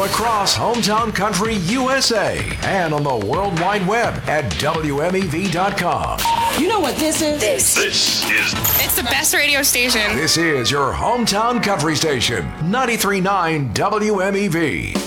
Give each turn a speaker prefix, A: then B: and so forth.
A: across Hometown Country, USA, and on the World Wide Web at WMEV.com.
B: You know what this is?
C: This is...
D: It's the best radio station.
A: This is your Hometown Country Station, 93.9 WMEV.